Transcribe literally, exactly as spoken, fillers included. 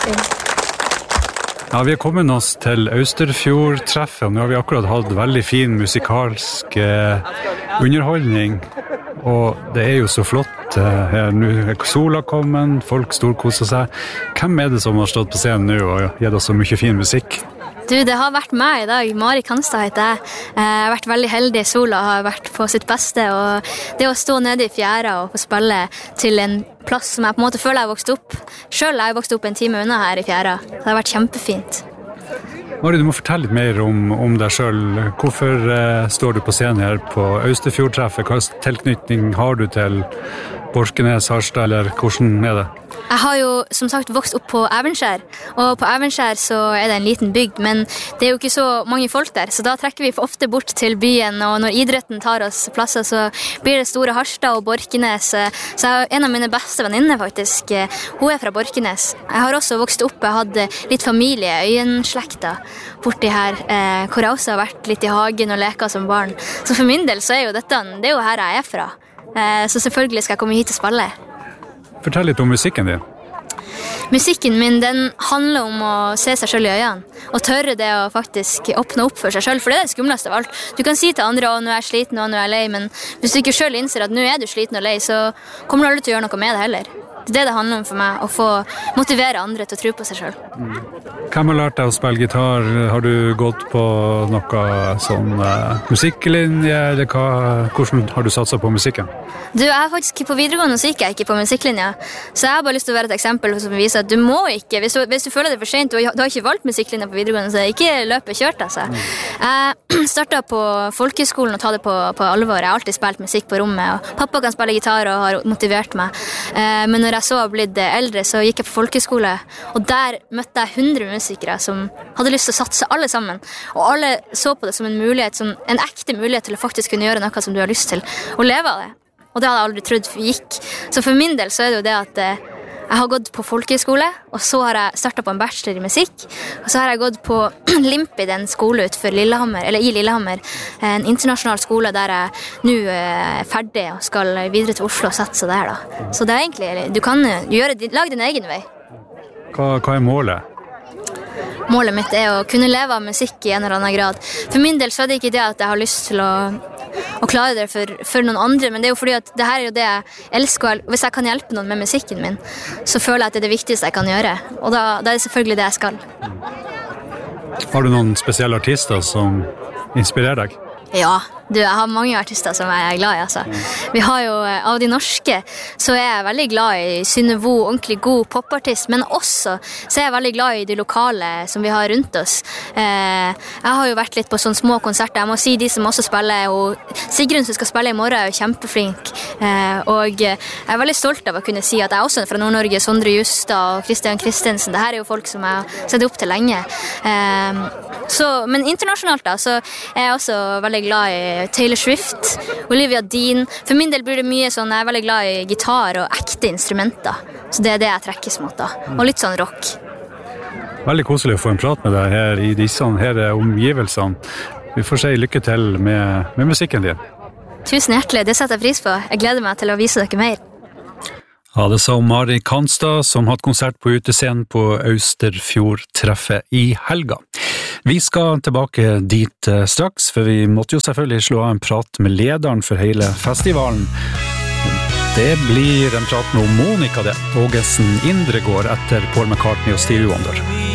fint. Ja, vi har kommet oss til Austerfjord-treffet, og nå har vi akkurat hatt veldig fin musikalsk eh, underholdning, og det er jo så flott eh, her. Nå er sola kommet, folk storkoser seg. Hvem er det som har stått på scenen nå og gitt oss så mye fin musikk? Du, det har vært meg i dag. Mari Kanstad heter jeg. Jeg har vært veldig heldig. Sola har vært på sitt beste, og det å stå nede i fjæra og få spille til en plass som jeg på en måte føler jeg har vokst opp. Selv har jeg vokst opp en time unna her i fjæra. Det har vært kjempefint. Mari, du må fortelle litt mer om, om deg selv. Hvorfor eh, står du på scenen her på Austerfjord-treffet? Hva tilknytning har du til Borkenes, Harstad, eller hvordan er det? Jeg har jo som sagt vokst opp på Evenskjær, og på Evenskjær så er det en liten bygd, men det er jo ikke så mange folk der, så da trekker vi ofte bort til byen, og når idretten tar oss plasser så blir det store Harstad og Borkenes. Så jeg har en av mine beste venninner faktisk, hun er fra Borkenes. Jeg har også vokst opp, jeg hadde litt familie, øyenslekta borti her, hvor jeg også har vært litt i hagen og leka som barn. Så for min del så er jo dette, det er jo her jeg er fra, så selvfølgelig skal jeg komme hit og spille. Fortell litt om musikken din. Musikken min, den handler om å se seg selv i øynene, og tørre det å faktisk åpne opp for seg selv, for det er det skumleste av alt. Du kan si til andre, å nå er jeg sliten, og nå er jeg lei, men hvis du ikke selv innser at nå er du sliten og lei, så kommer du aldri til å gjøre noe med det heller. Det er det det handler om for meg, å få motivere andre til å tro på seg selv. Mm. Hvem har lært deg å spille gitar? Har du gått på noe sånn uh, musikklinje, eller hva, hvordan har du satset på musikken? Du, jeg er faktisk på videregående, så gikk jeg ikke på musikklinja, så jeg har bare lyst til å være et eksempel som viser at du må ikke, hvis du, hvis du føler det for sent, og du har ikke valgt musikklinja på videregående, så ikke løpet kjørt, altså. Mm. Jeg startet på folkeskolen og ta det på, på alvor. Jeg har alltid spilt musikk på rommet, og pappa kan spille gitar og har motivert meg. Uh, men når jeg så blitt eldre, så gikk jeg på folkeskole, og der møtte jeg hundre musikere som hadde lyst til å satse alle sammen, og alle så på det som en mulighet, som en ekte mulighet til å faktisk kunne gjøre noe som du har lyst til, og leve av det. Og det hadde jeg aldri trodd gikk. Så for min del så er det jo det at eh, jeg har gått på folkeskole, og så har jeg startet på en bachelor i musikk, og så har jeg gått på Limpid, en skole utenfor Lillehammer, eller i Lillehammer, en internasjonal skole der jeg nå er ferdig og skal videre til Oslo og satse der da. Så det er egentlig, du kan gjøre, lage din egen vei. Hva, hva er målet? Målet mitt er å kunne leve av musikk i en eller annen grad. For min del så er det ikke det at jeg har lyst til å, å klare det for, for noen andre, men det er jo fordi at det her er jo det jeg elsker. Hvis jeg kan hjelpe noen med musikken min, så føler jeg at det er det viktigste jeg kan gjøre. Og da, da er det selvfølgelig det jeg skal. Har du noen spesielle artister som inspirerer deg? Ja, du, jeg har mange artister som jeg er glad i, altså. Vi har jo, av de norske, så er jeg veldig glad i Synnøve, ordentlig god popartist, men også så er jeg veldig glad i de lokale som vi har rundt oss. Eh, jeg har jo vært litt på sånne små konserter, jeg må si de som også spiller, og Sigrun som skal spille i morgen er jo kjempeflink, eh, og jeg er veldig stolt av å kunne si at jeg også er fra Nord-Norge, Sondre Justad og Christian Christensen, det her er jo folk som jeg har sett opp til lenge. Eh, så, men internasjonalt da, så er jeg også veldig glad i Taylor Swift, Olivia Dean. For min del blir det mye sånn, jeg er veldig glad i gitar og ekte instrumenter. Så det er det jeg trekkes mot da. Og litt sånn rock. Veldig koselig å få en prat med deg her i disse her omgivelsene. Vi får si lykke til med, med musikken din. Tusen hjertelig, det setter jeg pris på. Jeg gleder meg til å vise dere mer. Ja, det sa Mari Kanstad, som hadde konsert på utescenen på Austerfjord-treffet i helga. Vi skal tilbake dit straks, for vi måtte jo selvfølgelig slå av en prat med lederen for hele festivalen. Det blir en prat med Monica det, Ågesen Indregård etter Paul McCartney og Stevie Wonder.